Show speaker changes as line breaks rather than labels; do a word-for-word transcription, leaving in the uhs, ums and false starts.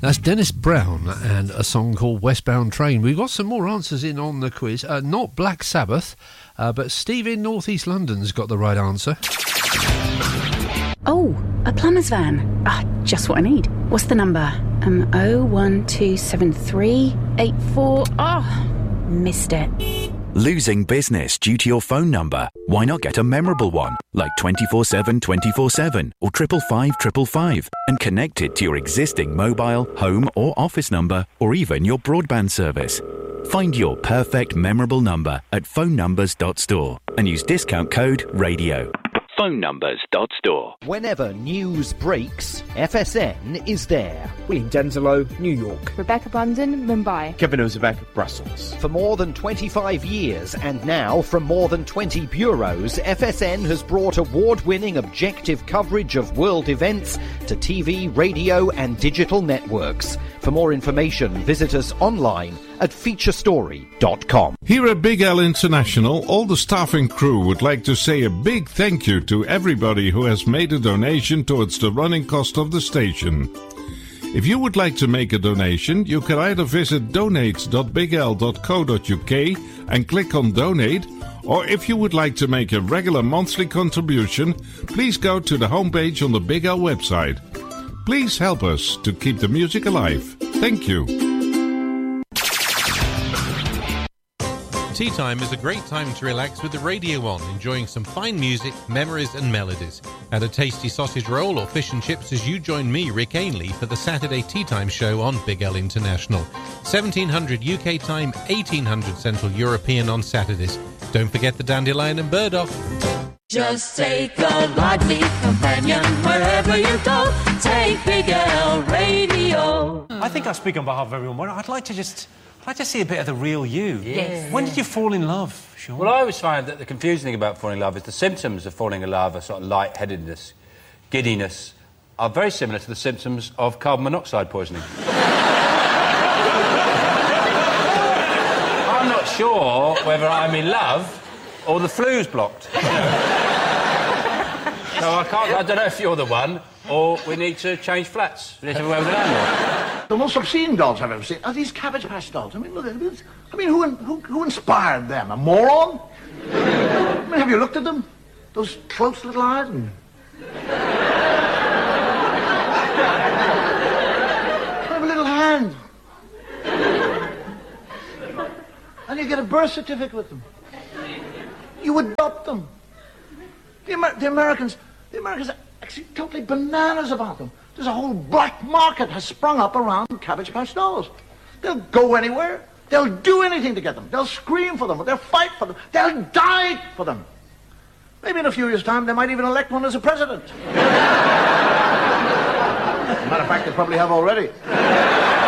That's Dennis Brown and a song called Westbound Train. We've got some more answers in on the quiz. Uh, not Black Sabbath, uh, but Steve in North East London's got the right answer.
Oh, a plumber's van. Ah, just what I need. What's the number? Um, oh one two seven three eight four. Oh, missed it.
Losing business due to your phone number? Why not get a memorable one, like twenty-four seven twenty-four seven or triple five triple five, and connect it to your existing mobile, home or office number, or even your broadband service. Find your perfect memorable number at phone numbers dot store and use discount code RADIO. phone numbers dot store.
Whenever news breaks, F S N is there.
William Denzelo, New York.
Rebecca Bunden, Mumbai.
Kevin Ozebek, Brussels.
For more than twenty-five years, and now from more than twenty bureaus, F S N has brought award-winning objective coverage of world events to T V, radio and digital networks. For more information, visit us online at feature story dot com.
Here at Big L International, all the staff and crew would like to say a big thank you to everybody who has made a donation towards the running cost of the station. If you would like to make a donation, you can either visit donate dot big l dot co dot u k and click on donate, or if you would like to make a regular monthly contribution, please go to the homepage on the Big L website. Please help us to keep the music alive. Thank you.
Tea time is a great time to relax with the radio on, enjoying some fine music, memories and melodies. Add a tasty sausage roll or fish and chips as you join me, Rick Ainley, for the Saturday Tea Time show on Big L International. seventeen hundred U K time, eighteen hundred Central European on Saturdays. Don't forget the Dandelion and Burdock.
Just take a lively companion wherever you go. Take Big L Radio.
I think I speak on behalf of everyone. I'd like to just... I'd like to see a bit of the real you.
Yes.
When did you fall in love, Sean?
Well, I always find that the confusing thing about falling in love is the symptoms of falling in love are sort of lightheadedness, giddiness, are very similar to the symptoms of carbon monoxide poisoning. I'm not sure whether I'm in love or the flu's blocked. So I can't... I don't know if you're the one or we need to change flats. We need to have a word with the landlord.
The most obscene dolls I've ever seen are these Cabbage Patch dolls. I mean, look at this. I mean, who, who, who inspired them? A moron? I mean, have you looked at them? Those close little eyes? And... have a little hand. And you get a birth certificate with them. You adopt them. The, Amer the Americans, the Americans are actually totally bananas about them. There's a whole black market has sprung up around Cabbage Patch dolls. They'll go anywhere. They'll do anything to get them. They'll scream for them. They'll fight for them. They'll die for them. Maybe in a few years' time, they might even elect one as a president. As a matter of fact, they probably have already.